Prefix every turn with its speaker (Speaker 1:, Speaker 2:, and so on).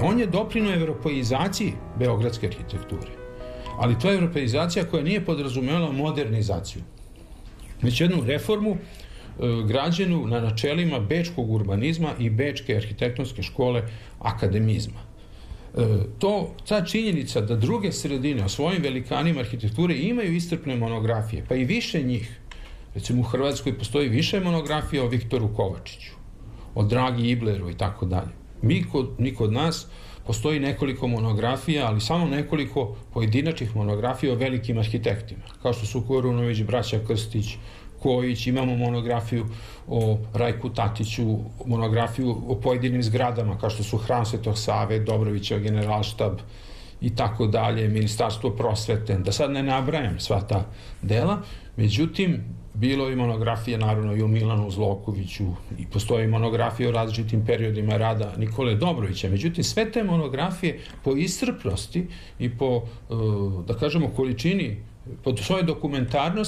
Speaker 1: On je doprineo evropeizaciji beogradske arhitekture, ali to je evropeizacija koja nije podrazumevala modernizaciju, već jednu reformu građenu na načelima bečkog urbanizma i bečke arhitektonske škole akademizma. Ta činjenica da druge sredine o svojim velikanima arhitekture imaju iscrpne monografije, pa i više njih. Recimo u Hrvatskoj postoji više monografija o Viktoru Kovačiću, o Dragi Ibleru i tako dalje. Ni kod nas postoji nekoliko monografija, ali samo nekoliko pojedinačnih monografija o velikim arhitektima, kao što su Korunović, braća Krstić, Kojić, imamo monografiju o Rajku Tatiću, monografiju o pojedinim zgradama, kao što su Hram Svetog Save, Dobrovićev Generalštab i tako dalje, Ministarstvo prosvete, da sad ne nabrajam sva ta dela, međutim, bilo je monografije naravno i o Milanu Zlokoviću i postoje monografije o različitim periodima rada Nikole Dobrovića, međutim sve te monografije po iscrpnosti i po, da kažemo, količini, po svojoj dokumentarnosti